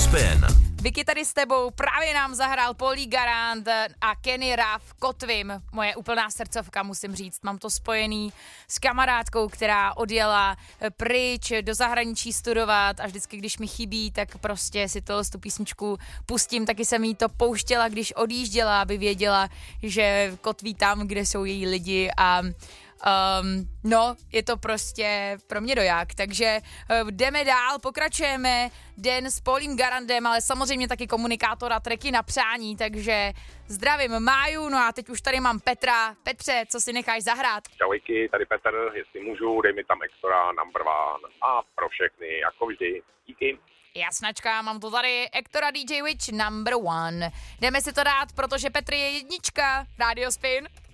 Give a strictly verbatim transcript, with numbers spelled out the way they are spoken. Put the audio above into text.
Spin. Vicky tady s tebou, právě nám zahrál Paulí Garant a Kenny Ruff, Kotvím, moje úplná srdcovka, musím říct. Mám to spojený s kamarádkou, která odjela pryč do zahraničí studovat a vždycky, když mi chybí, tak prostě si to, tu písničku pustím. Taky jsem jí to pouštěla, když odjížděla, aby věděla, že kotví tam, kde jsou její lidi a Um, no, je to prostě pro mě doják, takže uh, jdeme dál, pokračujeme den s Paulím Garantem, ale samozřejmě taky komunikátor a tracky na přání, takže zdravím Máju, no a teď už tady mám Petra. Petře, co si necháš zahrát? Čauky, tady Petr, jestli můžu, dej mi tam extra number one a pro všechny, jako vždy, díky. Jasnačka, mám to tady, Ektora D J Witch number one. Jdeme si to dát, protože Petr je jednička, Radio Spin.